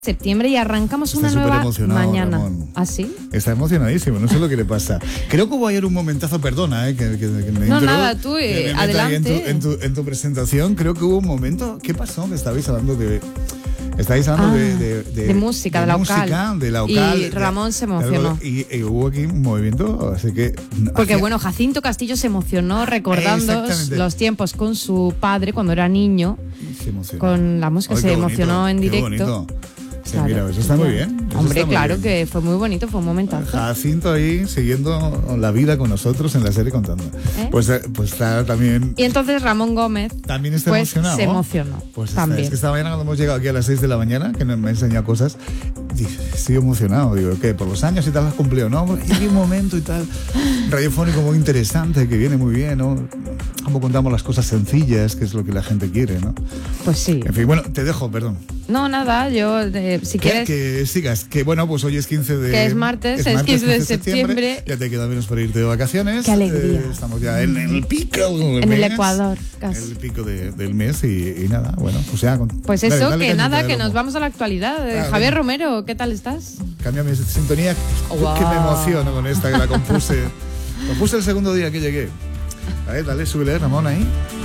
septiembre y arrancamos una nueva mañana. ¿Ah, sí? Está emocionadísimo, no sé lo que le pasa. Creo que hubo ayer un momentazo, perdona, que me no, intro, nada, tú, adelante. En tu presentación, creo que hubo un momento. ¿Qué pasó? Que estabais hablando de música, de la OCAL. Y Ramón se emocionó. Y hubo aquí un movimiento, así que... Porque bueno, Jacinto Castillo se emocionó recordando los tiempos con su padre cuando era niño. Con la música, se emocionó en directo. Sí, claro, mira, eso está muy bien. Hombre, claro bien. Que fue muy bonito, fue un momentazo. Jacinto ahí siguiendo la vida con nosotros en la serie contando. Pues está también. Y entonces Ramón Gómez también está emocionado. Se emocionó. Pues también. Es que esta mañana cuando hemos llegado aquí a las 6 de la mañana, que me ha enseñado cosas, estoy emocionado. Digo, ¿qué? Por los años y tal has cumplido, ¿no? Y hay un momento y tal radiofónico muy interesante que viene muy bien, ¿no? Cómo contamos las cosas sencillas, que es lo que la gente quiere, ¿no? Pues sí. En fin, bueno, te dejo, perdón. No, nada, yo, si quieres... Que sigas, que bueno, pues hoy es 15 de... Que es martes, es 15 de septiembre. Ya te queda menos para irte de vacaciones. ¡Qué alegría! Estamos ya en el pico del mes. En el Ecuador, casi. En el pico del mes y nada, bueno, pues ya... Pues eso, dale, que nada, que nos vamos a la actualidad. Javier Romero, ¿qué tal estás? Cámbiame esa sintonía, wow. Que me emociono con esta, que la compuse. Compuse el segundo día que llegué. A ver, dale, súbele, Ramón, ahí.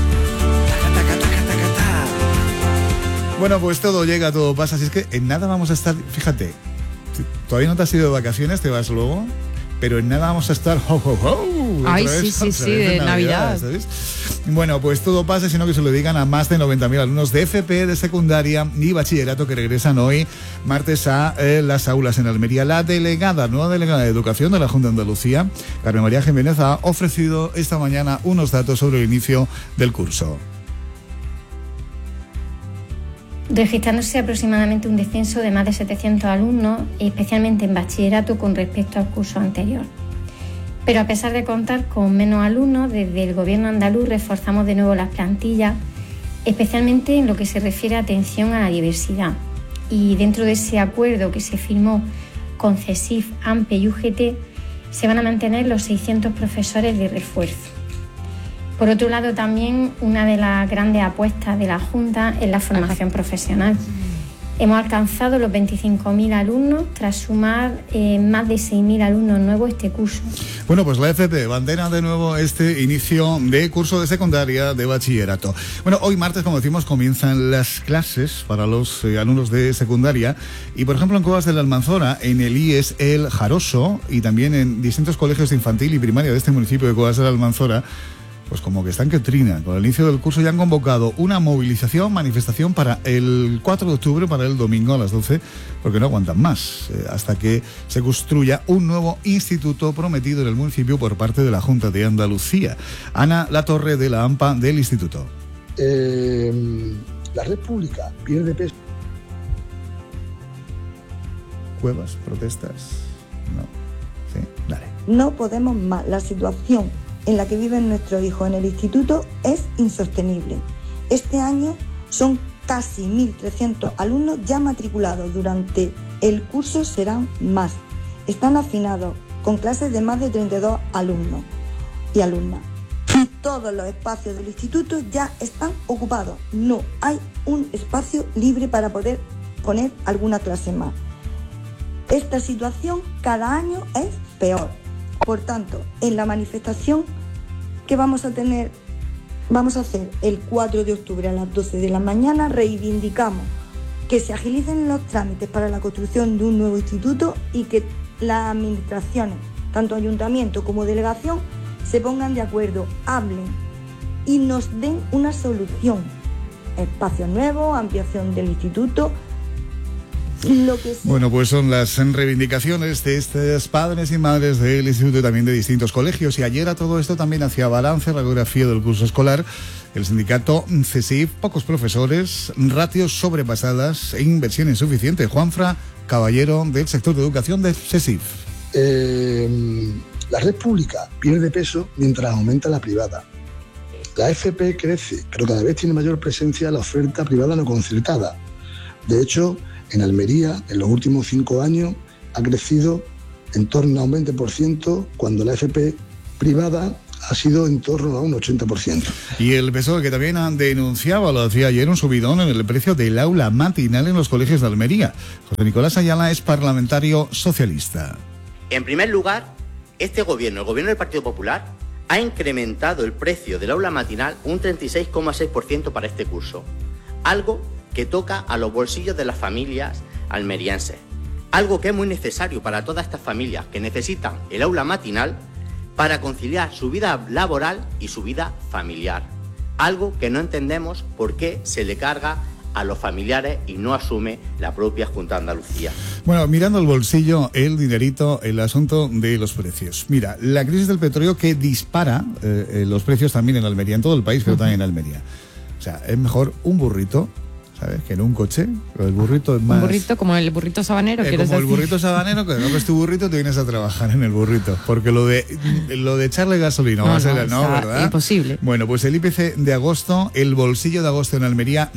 Bueno, pues todo llega, todo pasa. Así es que en nada vamos a estar, fíjate, todavía no te has ido de vacaciones, te vas luego, pero en nada vamos a estar Ay, sí, de Navidad. ¿Sabes? Bueno, pues todo pasa, sino que se lo digan a más de 90.000 alumnos de FP, de secundaria y bachillerato que regresan hoy, martes, a las aulas en Almería. La nueva delegada de Educación de la Junta de Andalucía, Carmen María Jiménez, ha ofrecido esta mañana unos datos sobre el inicio del curso. Registrándose aproximadamente un descenso de más de 700 alumnos, especialmente en bachillerato con respecto al curso anterior. Pero a pesar de contar con menos alumnos, desde el Gobierno andaluz reforzamos de nuevo las plantillas, especialmente en lo que se refiere a atención a la diversidad. Y dentro de ese acuerdo que se firmó con CESIF, AMPE y UGT, se van a mantener los 600 profesores de refuerzo. Por otro lado, también una de las grandes apuestas de la Junta es la formación profesional. Hemos alcanzado los 25.000 alumnos tras sumar más de 6.000 alumnos nuevos este curso. Bueno, pues la FP bandera de nuevo este inicio de curso de secundaria, de bachillerato. Bueno, hoy martes, como decimos, comienzan las clases para los alumnos de secundaria y, por ejemplo, en Cuevas de la Almanzora, en el IES El Jaroso y también en distintos colegios de infantil y primaria de este municipio de Cuevas de la Almanzora, pues como que están que trinan. Con el inicio del curso ya han convocado una manifestación para el 4 de octubre, para el domingo a las 12, porque no aguantan más, hasta que se construya un nuevo instituto prometido en el municipio por parte de la Junta de Andalucía. Ana Latorre, de la AMPA del instituto. La red pública pierde peso. Cuevas, protestas, no. Sí, dale. No podemos más, la situación en la que viven nuestros hijos en el instituto es insostenible. Este año son casi 1.300 alumnos ya matriculados. Durante el curso serán más. Están hacinados con clases de más de 32 alumnos y alumnas. Y todos los espacios del instituto ya están ocupados. No hay un espacio libre para poder poner alguna clase más. Esta situación cada año es peor. Por tanto, en la manifestación que vamos a hacer el 4 de octubre a las 12 de la mañana, reivindicamos que se agilicen los trámites para la construcción de un nuevo instituto y que las administraciones, tanto ayuntamiento como delegación, se pongan de acuerdo, hablen y nos den una solución. Espacios nuevos, ampliación del instituto. Bueno, pues son las reivindicaciones de estos padres y madres del instituto y también de distintos colegios. Y ayer a todo esto también hacía balance, radiografía del curso escolar, el sindicato CESIF, pocos profesores, ratios sobrepasadas e inversión insuficiente. Juanfra Caballero, del sector de educación de CESIF. La red pública pierde peso mientras aumenta la privada. La FP crece, pero cada vez tiene mayor presencia la oferta privada no concertada. De hecho, en Almería, en los últimos 5 años, ha crecido en torno a un 20%, cuando la FP privada ha sido en torno a un 80%. Y el PSOE, que también denunciaba, lo hacía ayer, un subidón en el precio del aula matinal en los colegios de Almería. José Nicolás Ayala es parlamentario socialista. En primer lugar, este gobierno, el gobierno del Partido Popular, ha incrementado el precio del aula matinal un 36,6% para este curso, algo que toca a los bolsillos de las familias almerienses, algo que es muy necesario para todas estas familias que necesitan el aula matinal para conciliar su vida laboral y su vida familiar, algo que no entendemos por qué se le carga a los familiares y no asume la propia Junta de Andalucía. Bueno, mirando el bolsillo, el dinerito, el asunto de los precios. Mira, la crisis del petróleo que dispara los precios también en Almería, en todo el país, pero también en Almería. O sea, es mejor un burrito, ¿sabes?, que en un coche. El burrito es más... Un burrito como el burrito sabanero, ¿quieres como decir? el burrito sabanero, que no ves tu burrito, te vienes a trabajar en el burrito. Porque lo de echarle gasolina va a ser... No, ¿verdad? Imposible. Bueno, pues el IPC de agosto, el bolsillo de agosto en Almería,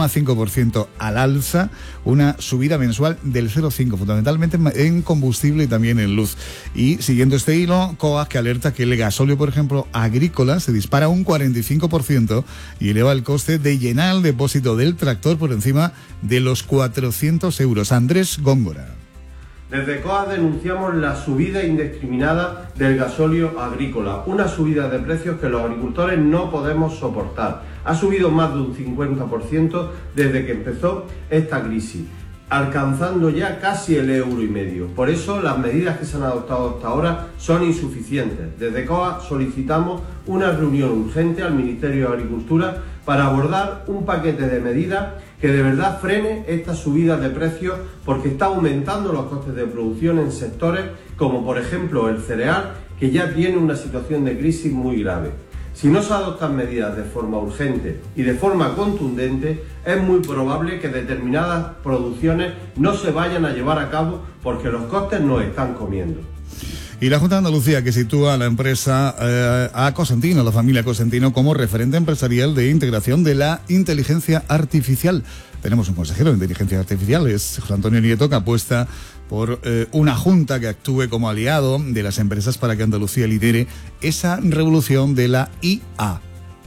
2,5% al alza, una subida mensual del 0,5%, fundamentalmente en combustible y también en luz. Y siguiendo este hilo, COAG, que alerta que el gasóleo, por ejemplo, agrícola, se dispara un 45% y eleva el coste de llenar el depósito del tractor por encima de los 400 euros. Andrés Góngora. Desde COAG denunciamos la subida indiscriminada del gasóleo agrícola, una subida de precios que los agricultores no podemos soportar. Ha subido más de un 50% desde que empezó esta crisis, alcanzando ya casi el €1,5. Por eso las medidas que se han adoptado hasta ahora son insuficientes. Desde COAG solicitamos una reunión urgente al Ministerio de Agricultura para abordar un paquete de medidas que de verdad frene esta subida de precios, porque está aumentando los costes de producción en sectores como por ejemplo el cereal, que ya tiene una situación de crisis muy grave. Si no se adoptan medidas de forma urgente y de forma contundente, es muy probable que determinadas producciones no se vayan a llevar a cabo porque los costes nos están comiendo. Y la Junta de Andalucía, que sitúa a la empresa a Cosentino, la familia Cosentino, como referente empresarial de integración de la inteligencia artificial. Tenemos un consejero de inteligencia artificial, es José Antonio Nieto, que apuesta por una junta que actúe como aliado de las empresas para que Andalucía lidere esa revolución de la IA.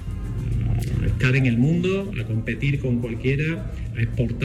Estar en el mundo, a competir con cualquiera, a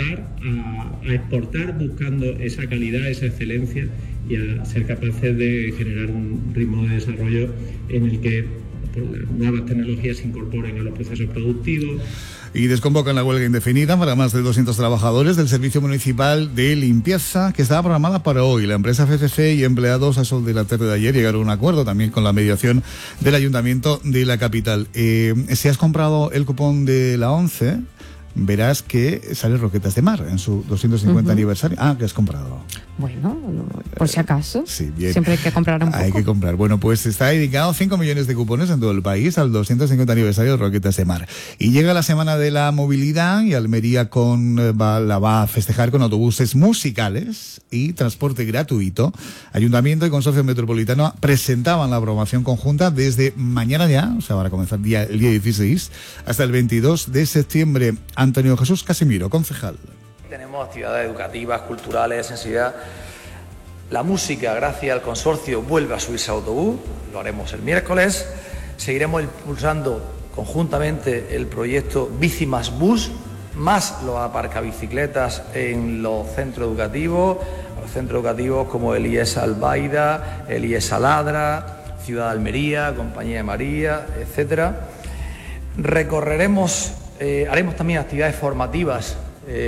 exportar buscando esa calidad, esa excelencia y a ser capaces de generar un ritmo de desarrollo en el que las nuevas tecnologías se incorporen a los procesos productivos. Y desconvocan la huelga indefinida para más de 200 trabajadores del Servicio Municipal de Limpieza, que estaba programada para hoy. La empresa FCC y empleados a sol de la tarde de ayer llegaron a un acuerdo también con la mediación del Ayuntamiento de la capital. Si has comprado el cupón de la 11, verás que sale Roquetas de Mar en su 250 aniversario. Ah, que has comprado. Bueno, por si acaso. Sí, bien. Siempre hay que comprar un poco. Hay que comprar. Bueno, pues está dedicado 5 millones de cupones en todo el país al 250 aniversario de Roquetas de Mar. Y llega la Semana de la Movilidad y Almería la va a festejar con autobuses musicales y transporte gratuito. Ayuntamiento y Consorcio Metropolitano presentaban la programación conjunta desde mañana ya, o sea, van a comenzar el día 16, hasta el 22 de septiembre. Antonio Jesús Casimiro, concejal. Tenemos actividades educativas, culturales, de sensibilidad. La música, gracias al consorcio, vuelve a subirse a autobús, lo haremos el miércoles. Seguiremos impulsando conjuntamente el proyecto Bici más Bus, más los aparcabicicletas en los centros educativos como el IES Albaida, el IES Aladra, Ciudad de Almería, Compañía de María, etcétera. Recorreremos, haremos también actividades formativas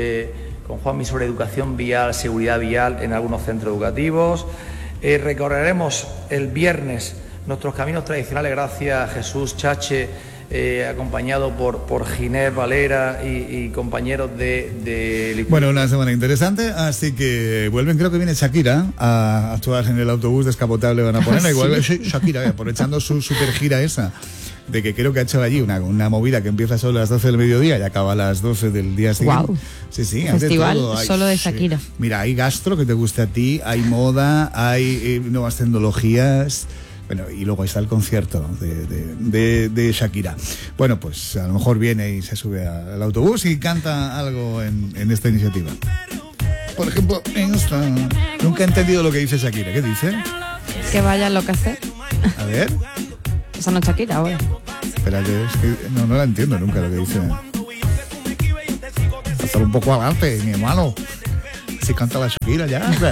con Juanmi sobre educación vial, seguridad vial en algunos centros educativos. Recorreremos el viernes nuestros caminos tradicionales gracias a Jesús Chache, acompañado por Ginés Valera y compañeros de... Bueno, una semana interesante, así que vuelven, creo que viene Shakira a actuar en el autobús descapotable, van a poner, ¿sí? Igual Shakira, aprovechando su super gira esa, de que creo que ha hecho allí una movida que empieza solo a las 12 del mediodía y acaba a las 12 del día siguiente. Wow. Sí, festival de todo. Solo de Shakira. Sí. Mira, hay gastro que te guste a ti, hay moda, hay nuevas tecnologías. Bueno, y luego está el concierto de Shakira. Bueno, pues a lo mejor viene y se sube al autobús y canta algo en esta iniciativa. Por ejemplo, esta. Nunca he entendido lo que dice Shakira. ¿Qué dice? Que vaya lo que hace. A ver. Esa no es Shakira ahora. Espera, que es que no la entiendo nunca lo que dice. Pasar un poco adelante, mi hermano. Si canta la Shakira ya.